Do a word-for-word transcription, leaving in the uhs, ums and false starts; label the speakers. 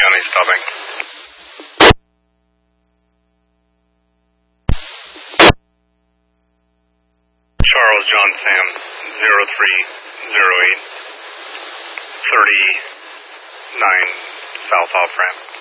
Speaker 1: County stopping. Charles John Sam, zero three zero eight, thirty-nine South off ramp.